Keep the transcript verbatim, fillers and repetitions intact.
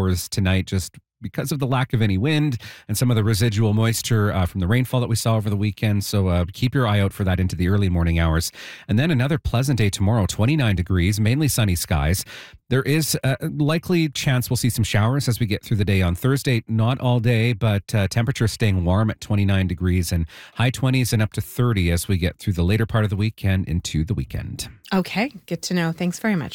showers tonight, just because of the lack of any wind and some of the residual moisture uh, from the rainfall that we saw over the weekend. So uh, keep your eye out for that into the early morning hours. And then another pleasant day tomorrow, twenty-nine degrees, mainly sunny skies. There is a likely chance we'll see some showers as we get through the day on Thursday. Not all day, but uh, temperatures staying warm at twenty-nine degrees and high twenties and up to thirty as we get through the later part of the week and into the weekend. Okay, good to know. Thanks very much.